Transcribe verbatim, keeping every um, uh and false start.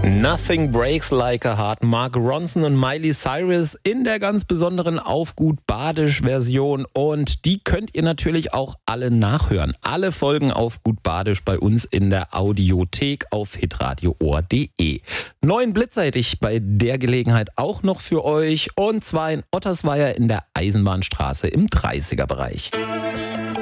Nothing Breaks Like a Heart. Mark Ronson und Miley Cyrus in der ganz besonderen Auf gut Badisch Version. Und die könnt ihr natürlich auch alle nachhören. Alle Folgen Auf gut Badisch bei uns in der Audiothek auf hitradio ohr punkt de. Neuen Blitzer hätte ich bei der Gelegenheit auch noch für euch. Und zwar in Ottersweier in der Eisenbahnstraße im dreißiger Bereich.